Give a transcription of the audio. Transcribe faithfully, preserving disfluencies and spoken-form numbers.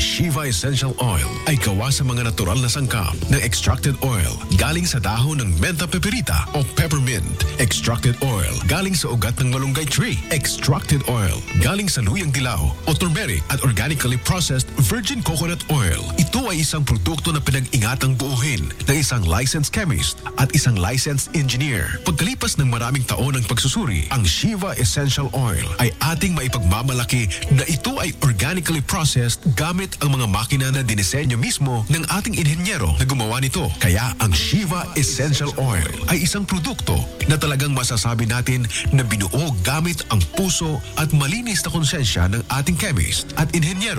Shiva Essential Oil ay gawa sa mga natural na sangkap ng extracted oil galing sa dahon ng Mentha peperita o peppermint. Extracted oil galing sa ugat ng malunggay tree. Extracted oil galing sa luyang dilaw o turmeric at organically processed virgin coconut oil. Ito ay isang produkto na pinag-ingatang buuhin ng isang licensed chemist at isang licensed engineer. Pagkalipas ng maraming taon ng pagsusuri, ang Shiva Essential Oil ay ating maipagmamalaki na ito ay organically processed gamit ang mga makina na dinisenyo mismo ng ating inhenyero na gumawa nito. Kaya ang Shiva Essential Oil ay isang produkto na talagang masasabi natin na binuo gamit ang puso at malinis na konsensya ng ating chemist at inhenyero.